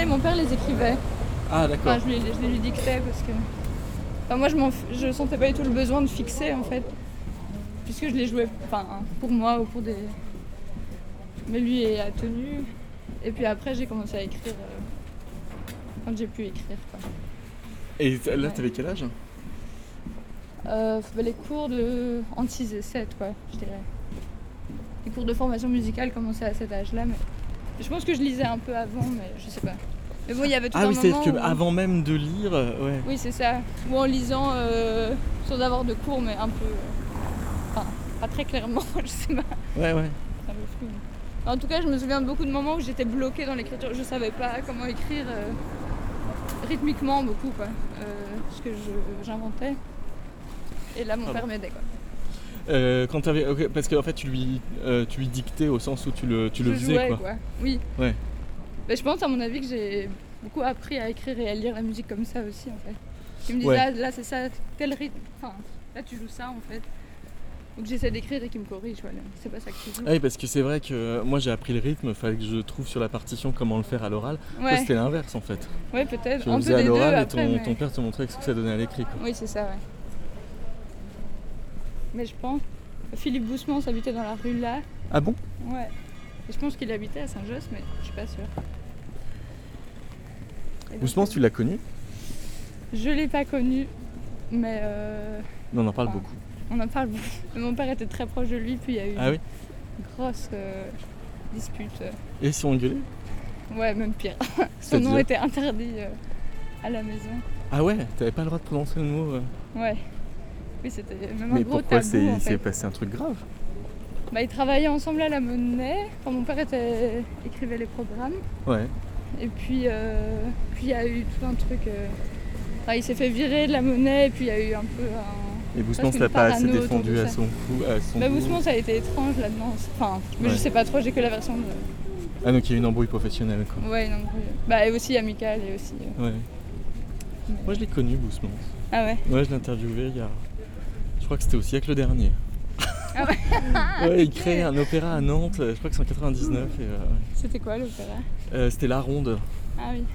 et mon père les écrivait. Ah d'accord. Enfin, je les lui dictais parce que... Enfin, moi, je sentais pas du tout le besoin de fixer, en fait. Puisque je les jouais pour moi ou pour des... Mais lui a tenu. Et puis après, j'ai commencé à écrire quand j'ai pu écrire, quoi. Et là, t'avais quel âge ? Les cours entre 6 et 7, quoi, je dirais. Les cours de formation musicale commençaient à cet âge-là, mais je pense que je lisais un peu avant, mais je sais pas. Mais bon, il y avait tout un moment. Ah oui, c'est-à-dire qu'avant même de lire, ouais. Oui, c'est ça. Ou en lisant sans avoir de cours, mais un peu. Pas très clairement, je sais pas. Ouais. C'est un peu flou. En tout cas, je me souviens de beaucoup de moments où j'étais bloquée dans l'écriture. Je savais pas comment écrire rythmiquement beaucoup, quoi. Ce que j'inventais. Et là, mon père m'aidait, quoi. Quand t'avais, okay, parce qu'en fait tu lui dictais au sens où tu le faisais, jouais, quoi. Oui. Ouais. Mais je pense à mon avis que j'ai beaucoup appris à écrire et à lire la musique comme ça aussi, en fait. Il me disait là c'est ça, tel rythme. Enfin, là tu joues ça, en fait. Donc j'essaie d'écrire et qu'il me corrige, voilà. C'est pas ça que tu joues. Ah oui, parce que c'est vrai que moi j'ai appris le rythme, il fallait que je trouve sur la partition comment le faire à l'oral. Ouais. Toi, c'était l'inverse en fait. Ouais, peut-être. Tu le faisais à l'oral et ton père te montrait ce que ça donnait à l'écrit, quoi. Oui, c'est ça, ouais. Mais je pense Philippe Boussemans habitait dans la rue là. Ah bon ? Ouais. Et je pense qu'il habitait à Saint-Josse, mais je suis pas sûre. Boussemans, tu l'as connu ? Je l'ai pas connu, mais... Mais on en parle beaucoup. On en parle beaucoup. Mon père était très proche de lui, puis il y a eu une grosse dispute. Et ils sont engueulés ? Ouais, même pire. Son nom était interdit à la maison. Ah ouais ? T'avais pas le droit de prononcer le mot Ouais. Oui, c'était même mais un gros pourquoi tabou, en fait. c'est passé un truc grave ? Ils travaillaient ensemble à la Monnaie. Enfin, mon père écrivait les programmes. Ouais. Et puis il y a eu tout un truc... il s'est fait virer de la Monnaie, et puis il y a eu un peu Et Boussemans l'a pas assez défendu à son coup. Boussemans, ça a été étrange là-dedans. Enfin, mais je sais pas trop, j'ai que la version de... Ah, donc il y a eu une embrouille professionnelle, quoi. Ouais, une embrouille. Et aussi amicale, et aussi... Ouais. Mais... Moi, je l'ai connu, Boussemans. Ah ouais ? Ouais, je l'ai interviewé il y a... Je crois que c'était au siècle dernier. Ah ouais. Ouais, il crée un opéra à Nantes, je crois que c'est en 99. Et, C'était quoi l'opéra ? C'était La Ronde. Ah oui.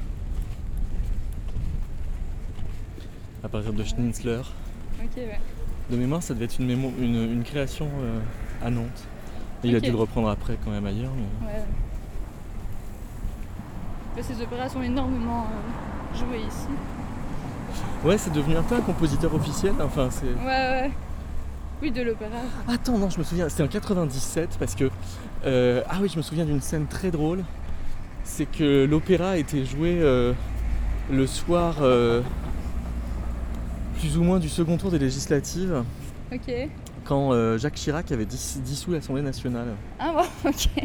À partir de Schnitzler. Ok, ouais. De mémoire, ça devait être une création à Nantes. Et il a dû le reprendre après quand même ailleurs. Mais... Ouais. Ces opéras sont énormément joués ici. Ouais, c'est devenu un peu un compositeur officiel. Enfin, c'est... Ouais. Oui, de l'opéra. Attends, non, je me souviens, c'était en 97 parce que... ah oui, je me souviens d'une scène très drôle. C'est que l'opéra était joué le soir... plus ou moins du second tour des législatives. Ok. Quand Jacques Chirac avait dissous l'Assemblée nationale. Ah bon, ok.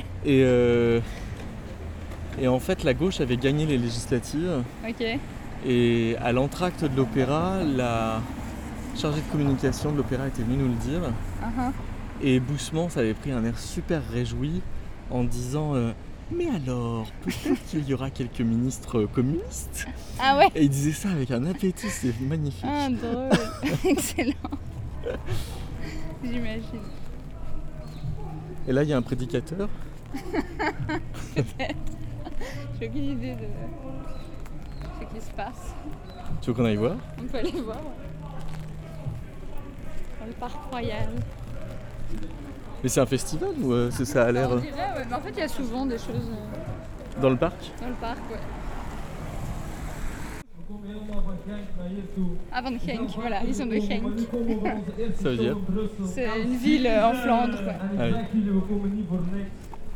Et en fait, la gauche avait gagné les législatives. Ok. Et à l'entracte de l'opéra, la chargée de communication de l'opéra était venue nous le dire. Uh-huh. Et Boussemans avait pris un air super réjoui en disant mais alors, peut-être qu'il y aura quelques ministres communistes. Ah ouais. Et il disait ça avec un appétit, c'est magnifique. Ah, drôle. Excellent. J'imagine. Et là, il y a un prédicateur. Peut-être. J'ai aucune idée de ce qui se passe. Tu veux qu'on aille voir ? On peut aller voir. Dans le parc royal. Mais c'est un festival ou ça a l'air... On dirait, ouais. Mais en fait, il y a souvent des choses... Dans le parc ? Dans le parc, ouais. Ah, Van Genk, voilà, ils sont de Genk. Ça veut dire ? C'est une ville en Flandre, quoi. Ah oui.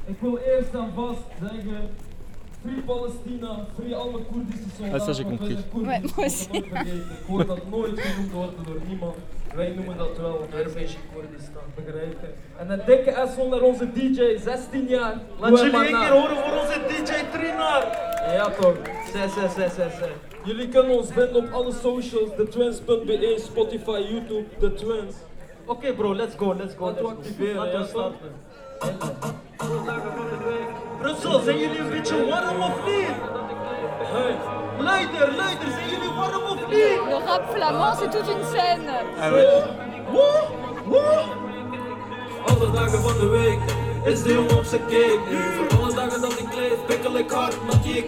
Free Palestina, free alle Koerdische soldaten. Ah, ça j'ai compris. Ouais, moi aussi. Ik hoor dat nooit genoemd worden door niemand. Wij noemen dat wel Europese Koerdistan, begrijpen? En een dikke S naar onze DJ, 16 jaar. Laat jullie een keer horen voor onze DJ Trinar. Ja toch, zes. Jullie kunnen ons vinden op alle socials, thetwins.be, Spotify, YouTube, The Twins. Oké bro, let's go. Laten we activeren, ja toch? Brussel, zijn jullie een beetje warm of niet? Hey. Luider, zijn jullie warm of niet? Le rap flamand, c'est toute une scène. Ah ouais. Woe! Alle dagen van de week is de jongen op zijn cake. Voor alle dagen dat ik leef, pikkel ik hard, maar die ik